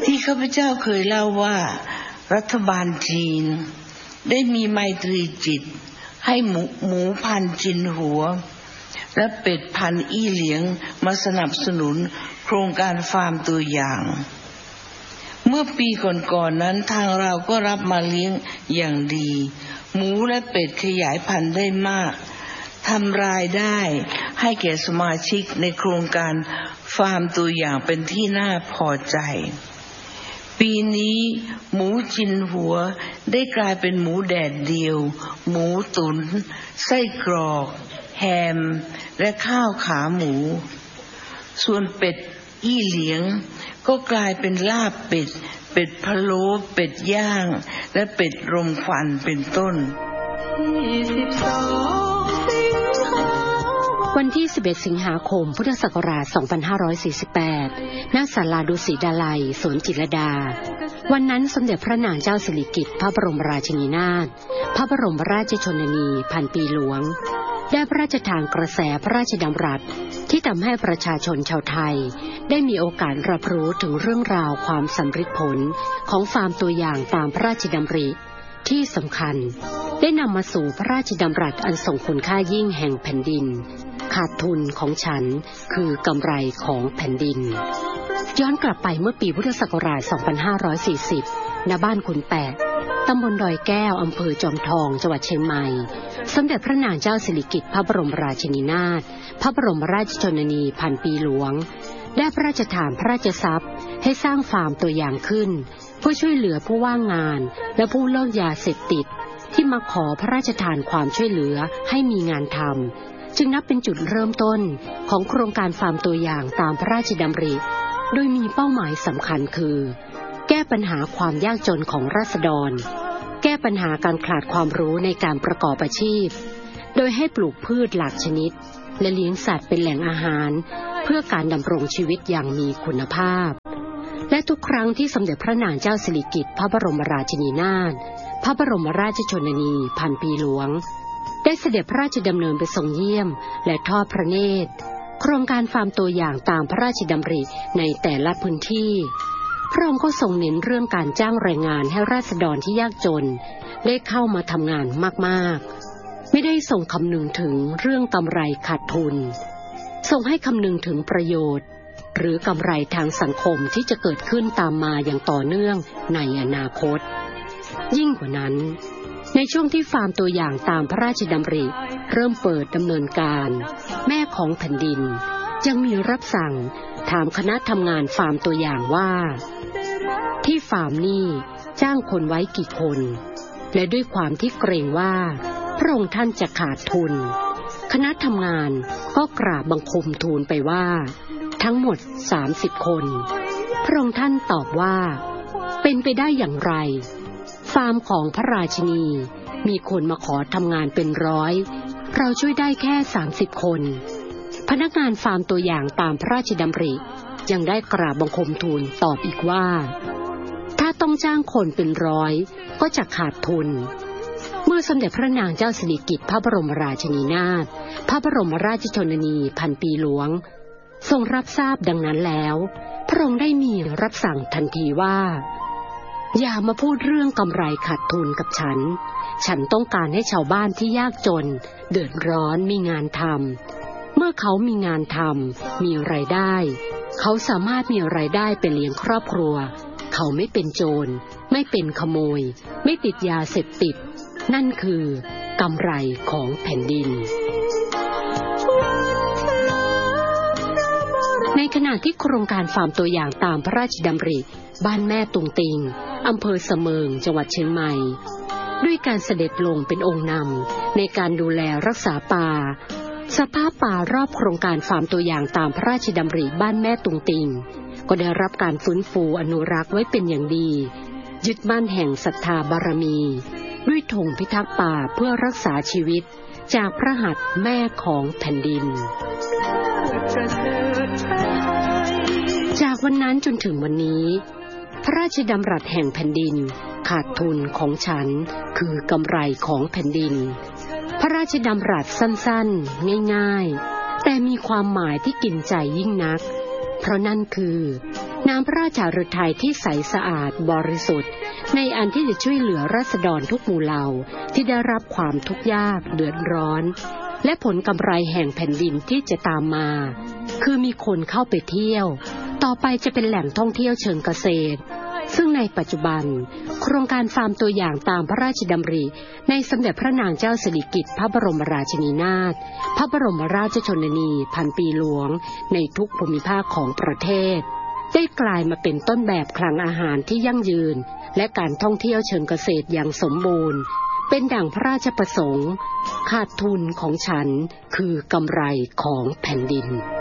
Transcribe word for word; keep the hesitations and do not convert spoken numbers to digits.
ที่ข้าพเจ้าเคยเล่าว่ารัฐบาลจีนได้มีไมตรีจิตให้หมูหมูพันจินหัวและเป็ดพันอี้เหลียงมาสนับสนุนโครงการฟาร์มตัวอย่างเมื่อปีก่อนๆ นั้นทางเราก็รับมาเลี้ยงอย่างดีหมูและเป็ดขยายพันธุ์ได้มากทำรายได้ให้แก่สมาชิกในโครงการฟาร์มตัวอย่างเป็นที่น่าพอใจปีนี้หมูจินหัวได้กลายเป็นหมูแดดเดียวหมูตุ๋นไส้กรอกแฮมและข้าวขาหมูส่วนเป็ดอี้เหลียงก็กลายเป็นลาบเป็ดเป็ดพะโล้เป็ดย่างและเป็ดรมควันเป็นต้นวันที่สิบเอ็ดสิงหาคมพุทธศักราชสองพันห้าร้อยสี่สิบแปดณศาลาดุสิตดาลัยสวนจิตรลดาวันนั้นสมเด็จพระนางเจ้าสิริกิติ์พระบรมราชินีนาถพระบรมราชชนนีพันปีหลวงได้พระราชทานกระแสพระราชดำรัสที่ทำให้ประชาชนชาวไทยได้มีโอกาสรับรู้ถึงเรื่องราวความสำเร็จผลของฟาร์มตัวอย่างตามพระราชดำริที่สำคัญได้นำมาสู่พระราชดำรัสอันทรงคุณค่ายิ่งแห่งแผ่นดินขาดทุนของฉันคือกำไรของแผ่นดินย้อนกลับไปเมื่อปีพุทธศักราชสองพันห้าร้อยสี่สิบณบ้านขุนแปะตำบลดอยแก้วอำเภอจอมทองจังหวัดเชียงใหม่สมเด็จพระนางเจ้าสิริกิติ์พระบรมราชินีนาถพระบรมราชชนนีพันปีหลวงได้พระราชทานพระราชทรัพย์ให้สร้างฟาร์มตัวอย่างขึ้นเพื่อช่วยเหลือผู้ว่างงานและผู้เลิกยาเสพติดที่มาขอพระราชทานความช่วยเหลือให้มีงานทำจึงนับเป็นจุดเริ่มต้นของโครงการฟาร์มตัวอย่างตามพระราชดำริโดยมีเป้าหมายสำคัญคือแก้ปัญหาความยากจนของราษฎรแก้ปัญหาการขาดความรู้ในการประกอบอาชีพโดยให้ปลูกพืชหลากชนิดและเลี้ยงสัตว์เป็นแหล่งอาหารเพื่อการดำรงชีวิตอย่างมีคุณภาพและทุกครั้งที่สมเด็จพระนางเจ้าสิริกิติ์พระบรมราชินีนาถพระบรมราชชนนีพันปีหลวงได้เสด็จพระราชดำเนินไปทรงเยี่ยมและทอดพระเนตรโครงการฟาร์มตัวอย่างตามพระราชดำริในแต่ละพื้นที่พระองค์ก็ทรงเน้นเรื่องการจ้างแรงงานให้ราษฎรที่ยากจนได้เข้ามาทำงานมากๆไม่ได้ทรงคำนึงถึงเรื่องกำไรขาดทุนทรงให้คำนึงถึงประโยชน์หรือกำไรทางสังคมที่จะเกิดขึ้นตามมาอย่างต่อเนื่องในอนาคตยิ่งกว่านั้นในช่วงที่ฟาร์มตัวอย่างตามพระราชดำริเริ่มเปิดดำเนินการแม่ของแผ่นดินยังมีรับสั่งถามคณะทำงานฟาร์มตัวอย่างว่าที่ฟาร์มนี้จ้างคนไว้กี่คนและด้วยความที่เกรงว่าพระองค์ท่านจะขาดทุนคณะทำงานก็กราบบังคมทูลไปว่าทั้งหมดสามสิบคนพระองค์ท่านตอบว่าเป็นไปได้อย่างไรฟาร์มของพระราชินีมีคนมาขอทำงานเป็นร้อยเราช่วยได้แค่สามสิบคนพนักงานฟาร์มตัวอย่างตามพระราชดำริยังได้กราบบังคมทูลตอบอีกว่าถ้าต้องจ้างคนเป็นร้อยก็จะขาดทุนเมื่อสมเด็จพระนางเจ้าสิริกิติ์พระบรมราชินีนาถพระบรมราชชนนีพันปีหลวงทรงรับทราบดังนั้นแล้วพระองค์ได้มีรับสั่งทันทีว่าอย่ามาพูดเรื่องกำไรขาดทุนกับฉันฉันต้องการให้ชาวบ้านที่ยากจนเดือดร้อนมีงานทำเมื่อเขามีงานทำมีรายได้เขาสามารถมีรายได้ไปเลี้ยงครอบครัวเขาไม่เป็นโจรไม่เป็นขโมยไม่ติดยาเสพติดนั่นคือกำไรของแผ่นดินในขณะที่โครงการฟาร์มตัวอย่างตามพระราชดำริบ้านแม่ตุงติงอำเภอเสมิงจังหวัดเชียงใหม่ด้วยการเสด็จลงเป็นองค์นำในการดูแลรักษาป่าสภาพป่ารอบโครงการฟาร์มตัวอย่างตามพระราชดำริบ้านแม่ตุงติงก็ได้รับการฟื้นฟูอนุรักษ์ไว้เป็นอย่างดียึดมั่นแห่งศรัทธาบารมีด้วยธงพิทักษ์ป่าเพื่อรักษาชีวิตจากพระหัตถ์แม่ของแผ่นดินจากวันนั้นจนถึงวันนี้พระราชดำรัสแห่งแผ่นดินขาดทุนของฉันคือกำไรของแผ่นดินพระราชดำรัสสั้นๆง่ายๆแต่มีความหมายที่กินใจยิ่งนักเพราะนั่นคือน้ำพระราชฤทัยที่ใสสะอาดบริสุทธิ์ในอันที่จะช่วยเหลือราษฎรทุกหมู่เหล่าที่ได้รับความทุกข์ยากเดือดร้อนและผลกำไรแห่งแผ่นดินที่จะตามมาคือมีคนเข้าไปเที่ยวต่อไปจะเป็นแหล่งท่องเที่ยวเชิงเกษตรซึ่งในปัจจุบันโครงการฟาร์มตัวอย่างตามพระราชดำริในสมเด็จพระนางเจ้าสิริกิติ์พระบรมราชินีนาถพระบรมราชชนนีพันปีหลวงในทุกภูมิภาคของประเทศได้กลายมาเป็นต้นแบบคลังอาหารที่ยั่งยืนและการท่องเที่ยวเชิงเกษตรอย่างสมบูรณ์เป็นดั่งพระราชประสงค์ขาดทุนของฉันคือกำไรของแผ่นดิน